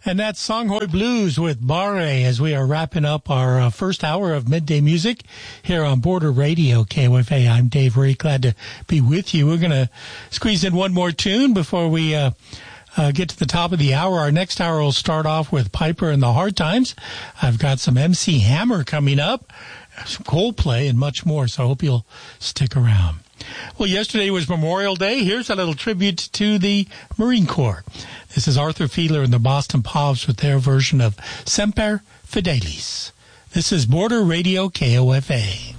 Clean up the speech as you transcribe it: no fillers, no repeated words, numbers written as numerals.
And that's Songhoy Blues with Barre as we are wrapping up our first hour of Midday Music here on Border Radio, KOFA. I'm Dave Ray, glad to be with you. We're going to squeeze in one more tune before we get to the top of the hour. Our next hour will start off with Piper and the Hard Times. I've got some MC Hammer coming up, some Coldplay, and much more, so I hope you'll stick around. Well, yesterday was Memorial Day. Here's a little tribute to the Marine Corps. This is Arthur Fiedler and the Boston Pops with their version of Semper Fidelis. This is Border Radio KOFA.